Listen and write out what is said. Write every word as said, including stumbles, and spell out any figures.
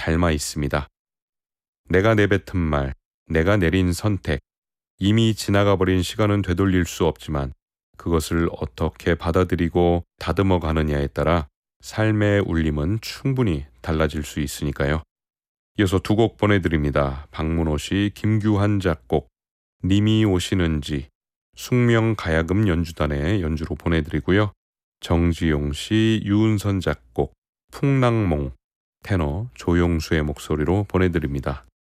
닮아 있습니다. 내가 내뱉은 말, 내가 내린 선택, 이미 지나가 버린 시간은 되돌릴 수 없지만 그것을 어떻게 받아들이고 다듬어 가느냐에 따라 삶의 울림은 충분히 달라질 수 있으니까요. 이어서 두 곡 보내드립니다. 박문호 씨, 김규환 작곡, 님이 오시는지, 숙명 가야금 연주단의 연주로 보내드리고요. 정지용 씨, 유은선 작곡, 풍랑몽, 테너 조용수의 목소리로 보내드립니다.